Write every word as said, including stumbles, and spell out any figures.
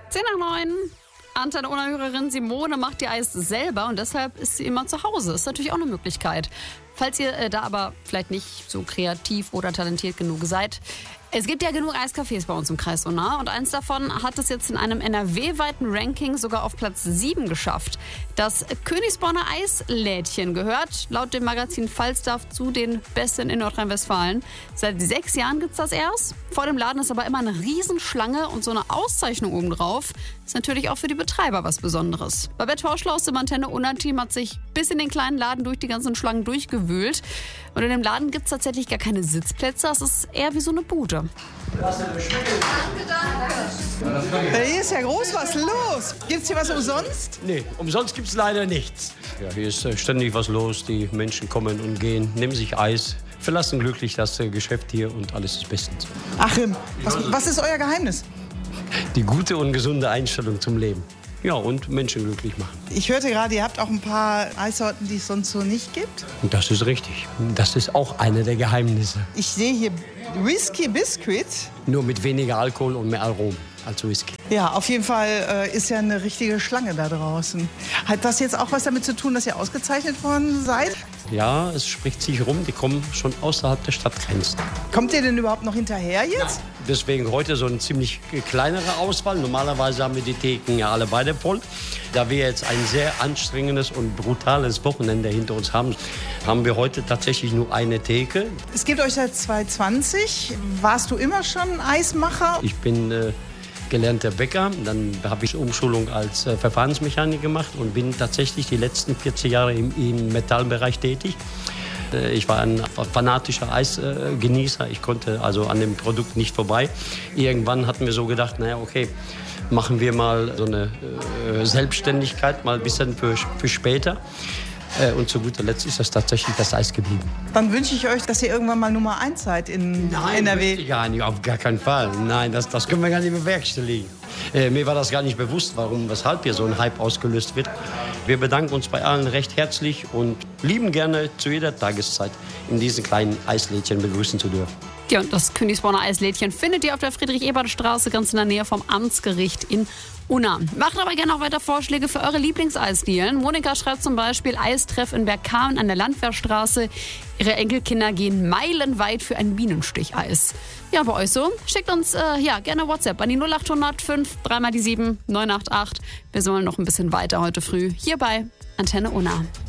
zehn nach neun. Antenne Unna-Hörerin Simone macht ihr Eis selber und deshalb ist sie immer zu Hause. Ist natürlich auch eine Möglichkeit. Falls ihr äh, da aber vielleicht nicht so kreativ oder talentiert genug seid. Es gibt ja genug Eiscafés bei uns im Kreis Unna und eins davon hat es jetzt in einem N R W-weiten Ranking sogar auf Platz sieben geschafft. Das Königsborner Eislädchen gehört laut dem Magazin Falstaff zu den besten in Nordrhein-Westfalen. Seit sechs Jahren gibt es das erst. Vor dem Laden ist aber immer eine Riesenschlange und so eine Auszeichnung obendrauf. Ist natürlich auch für die Betreiber was Besonderes. Babette Horschler aus dem Antenne Unna-Team hat sich bis in den kleinen Laden durch die ganzen Schlangen durchgewühlt. Und in dem Laden gibt es tatsächlich gar keine Sitzplätze. Es ist eher wie so eine Bude. Hier ist ja groß was los. Gibt's hier was umsonst? Nee, umsonst gibt's leider nichts. Ja, hier ist ständig was los. Die Menschen kommen und gehen, nehmen sich Eis, verlassen glücklich das Geschäft hier und alles ist bestens. Achim, was, was ist euer Geheimnis? Die gute und gesunde Einstellung zum Leben. Ja, und Menschen glücklich machen. Ich hörte gerade, ihr habt auch ein paar Eissorten, die es sonst so nicht gibt. Und das ist richtig. Das ist auch eine der Geheimnisse. Ich sehe hier Whisky Biscuit. Nur mit weniger Alkohol und mehr Aromen als Whisky. Ja, auf jeden Fall äh, ist ja eine richtige Schlange da draußen. Hat das jetzt auch was damit zu tun, dass ihr ausgezeichnet worden seid? Ja, es spricht sich rum, die kommen schon außerhalb der Stadtgrenzen. Kommt ihr denn überhaupt noch hinterher jetzt? Ja. Deswegen heute so eine ziemlich kleinere Auswahl. Normalerweise haben wir die Theken ja alle beide voll. Da wir jetzt ein sehr anstrengendes und brutales Wochenende hinter uns haben, haben wir heute tatsächlich nur eine Theke. Es gibt euch seit zweitausendzwanzig. Warst du immer schon Eismacher? Ich bin äh, gelernter Bäcker. Dann habe ich Umschulung als äh, Verfahrensmechaniker gemacht und bin tatsächlich die letzten vierzig Jahre im, im Metallbereich tätig. Ich war ein fanatischer Eisgenießer. Ich konnte also an dem Produkt nicht vorbei. Irgendwann hatten wir so gedacht, naja, okay, machen wir mal so eine äh, Selbstständigkeit, mal ein bisschen für, für später. Äh, und zu guter Letzt ist das tatsächlich das Eis geblieben. Dann wünsche ich euch, dass ihr irgendwann mal Nummer eins seid in Nein, N R W. Gar nicht, auf gar keinen Fall. Nein, das, das können wir gar nicht bewerkstelligen. Äh, mir war das gar nicht bewusst, warum, weshalb hier so ein Hype ausgelöst wird. Wir bedanken uns bei allen recht herzlich und lieben gerne zu jeder Tageszeit in diesen kleinen Eislädchen begrüßen zu dürfen. Ja, und das Königsborner Eislädchen findet ihr auf der Friedrich-Ebert-Straße, ganz in der Nähe vom Amtsgericht in Unna. Macht aber gerne auch weiter Vorschläge für eure Lieblingseisdielen. Monika schreibt zum Beispiel Eistreff in Bergkamen an der Landwehrstraße. Ihre Enkelkinder gehen meilenweit für ein Bienensticheis. Ja, bei euch so? Schickt uns äh, ja gerne WhatsApp an die null acht null null fünf drei mal die sieben neun acht acht. Wir sollen noch ein bisschen weiter heute früh hier bei Antenne Unna.